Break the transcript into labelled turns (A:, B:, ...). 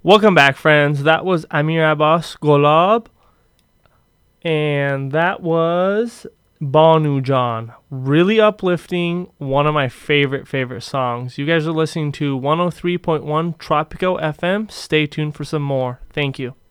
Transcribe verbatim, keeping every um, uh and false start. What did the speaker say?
A: Welcome back, friends. That was Amir Abbas Golab, and that was Banu John. Really uplifting. One of my favorite, favorite songs. You guys are listening to one oh three point one Tropico F M. Stay tuned for some more. Thank you.